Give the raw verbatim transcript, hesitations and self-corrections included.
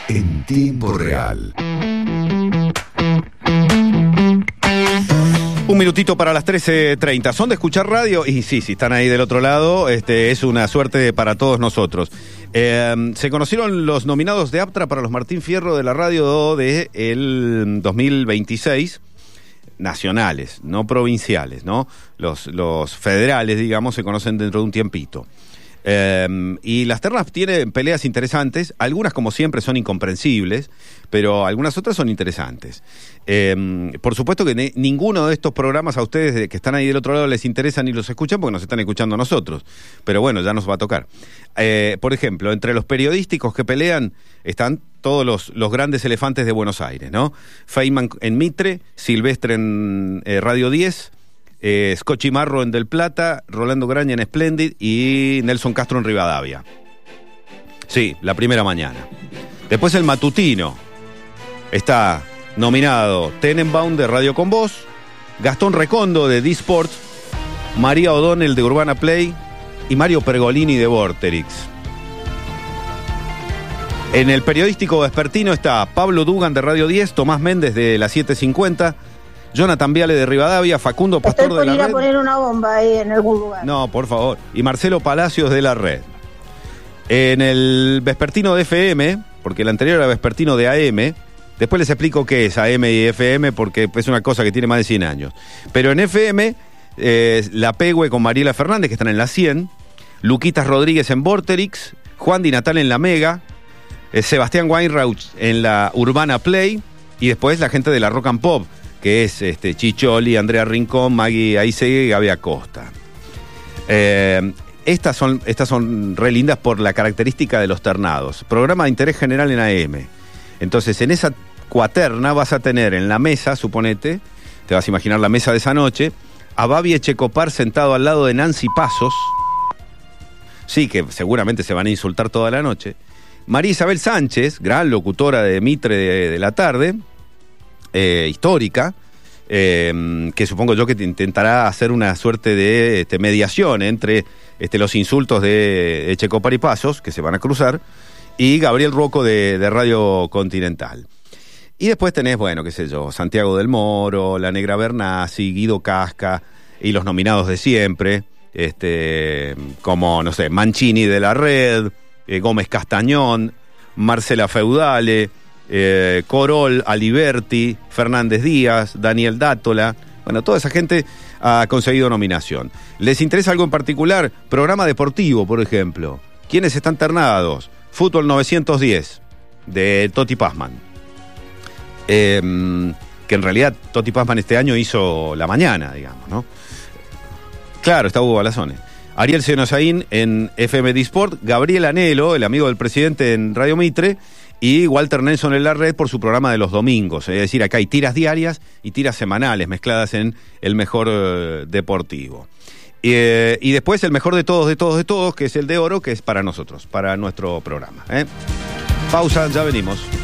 en tiempo real. Un minutito para las trece treinta. ¿Son de escuchar radio? Y sí, si están ahí del otro lado, este, es una suerte para todos nosotros. Eh, se conocieron los nominados de APTRA para los Martín Fierro de la radio del dos mil veintiséis. Nacionales, no provinciales, ¿no? Los, los federales, digamos, se conocen dentro de un tiempito. Eh, y las ternas tienen peleas interesantes, algunas como siempre son incomprensibles, pero algunas otras son interesantes. Eh, por supuesto que ne- ninguno de estos programas a ustedes que están ahí del otro lado les interesan ni los escuchan porque nos están escuchando a nosotros, pero bueno, ya nos va a tocar. Eh, por ejemplo, entre los periodísticos que pelean están todos los, los grandes elefantes de Buenos Aires, ¿no? Feynman en Mitre, Silvestre en eh, Radio diez, Eh, Scotchi Marro en Del Plata, Rolando Graña en Splendid y Nelson Castro en Rivadavia. Sí, la primera mañana. Después el matutino. Está nominado Tenenbaum de Radio Con Voz, Gastón Recondo de D-Sports, María O'Donnell de Urbana Play y Mario Pergolini de Vorterix. En el periodístico vespertino está Pablo Dugan de Radio diez, Tomás Méndez de la siete cincuenta, Jonathan Viale de Rivadavia, Facundo Pastor Estoy por de la ir a Red. poner una bomba ahí en algún lugar. No, por favor. Y Marcelo Palacios de la Red. En el vespertino de F M, porque el anterior era vespertino de A M, después les explico qué es A M y F M, porque es una cosa que tiene más de cien años. Pero en F M, eh, La Pegüe con Mariela Fernández, que están en la cien, Luquitas Rodríguez en Vorterix, Juan Di Natal en la Mega, eh, Sebastián Weinrauch en la Urbana Play, y después la gente de la Rock and Pop, que es este, Chicholi, Andrea Rincón, Maggie Aisegue y Gaby Acosta. Eh, estas, son, estas son re lindas por la característica de los ternados. Programa de interés general en A M. Entonces, en esa cuaterna vas a tener en la mesa, suponete, te vas a imaginar la mesa de esa noche, a Babi Echecopar sentado al lado de Nancy Pasos. Sí, que seguramente se van a insultar toda la noche. María Isabel Sánchez, gran locutora de Mitre de, de la tarde, Eh, histórica, eh, que supongo yo que intentará hacer una suerte de este, mediación entre este, los insultos de Echecopar y Pasos, que se van a cruzar, y Gabriel Rocco de, de Radio Continental. Y después tenés, bueno, qué sé yo, Santiago del Moro, La Negra Bernasi, Guido Casca, y los nominados de siempre, este, como, no sé, Mancini de la Red, eh, Gómez Castañón, Marcela Feudale, Eh, Corol, Aliberti, Fernández Díaz, Daniel Dátola. Bueno, toda esa gente ha conseguido nominación. ¿Les interesa algo en particular? Programa deportivo, por ejemplo. ¿Quiénes están ternados? Fútbol novecientos diez, de Toti Pazman. Eh, que en realidad Toti Pazman este año hizo la mañana, digamos, ¿no? Claro, está Hugo Balazone. Ariel Senosaín en F M D Sport, Gabriel Anelo, el amigo del presidente en Radio Mitre, y Walter Nelson en la Red por su programa de los domingos. Es decir, acá hay tiras diarias y tiras semanales mezcladas en el mejor eh, deportivo. Eh, y después el mejor de todos, de todos, de todos, que es el de oro, que es para nosotros, para nuestro programa. ¿eh? Pausa, ya venimos.